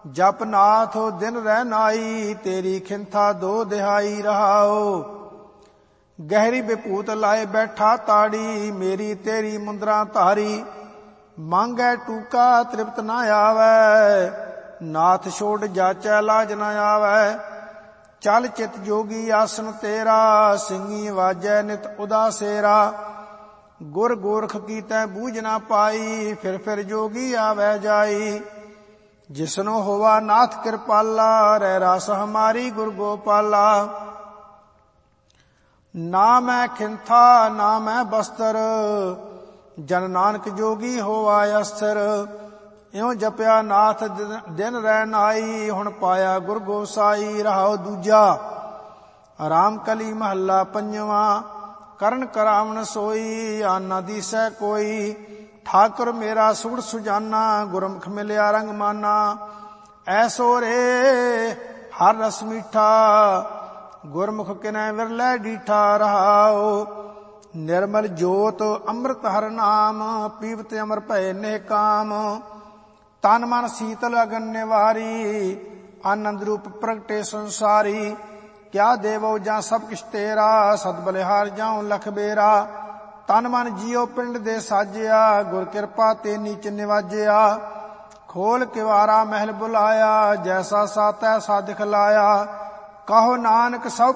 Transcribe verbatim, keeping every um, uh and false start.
जप नाथ दिन रह नाई, तेरी खिंथा दो दिहाई रहाओ। गहरी विभूत लाए बैठा ताड़ी, मेरी तेरी मुंदरा धारी। मांगै टूका तृप्त न आवै, नाथ छोड़ जाचै लाज न आवै। चल चित जोगी आसन तेरा, सिंगी वाजै नित उदासेरा। गुर गोरख की तै बूझ न पाई, फिर फिर जोगी आवै जाई। जिसनो होवा नाथ कृपाला, रह रास हमारी गुर गोपाला। ना मैं खिंथा ना मैं बस्तर, जन नानक जोगी होवा अस्थिर। इਉਂ जपया नाथ दिन रह नाई, हुण पाया गुर गोसाई। रहाओ दूजा। राम कली महला पंजवा। ਕਰਨ ਕਰਾਵਣ ਸੋਈ, ਆਨਾ ਦੀਸੈ ਕੋਈ। ਠਾਕੁਰ ਮੇਰਾ ਸੁਗੜ ਸੁਜਾਨਾ, ਗੁਰਮੁਖ ਮਿਲਿਆ ਰੰਗ ਮਾਨਾ। ਐਸੋ ਰੇ ਹਰ ਰਸ ਮੀਠਾ, ਗੁਰਮੁਖ ਕਿਨੈ ਵਿਰਲੇ ਡੀਠਾ। ਰਹਾਓ ਨਿਰਮਲ ਜੋਤ ਅੰਮ੍ਰਿਤ ਹਰ ਨਾਮ, ਪੀਵਤ ਅਮਰ ਭਏ ਨੇਹ ਕਾਮ। ਤਨ ਮਨ ਸੀਤਲ ਅਗਨ ਨਿਵਾਰੀ, ਆਨੰਦ ਰੂਪ ਪ੍ਰਗਟੇ ਸੰਸਾਰੀ। क्या देवो जा सब किश तेरा, सद बलिहार जाऊं लख बेरा। तन मन जियो पिंड दे साजिया, गुर कृपा ते नीच निवाजिया। खोल किवारा महल बुलाया, जैसा सा तैसा दिखलाया। कहो नानक सब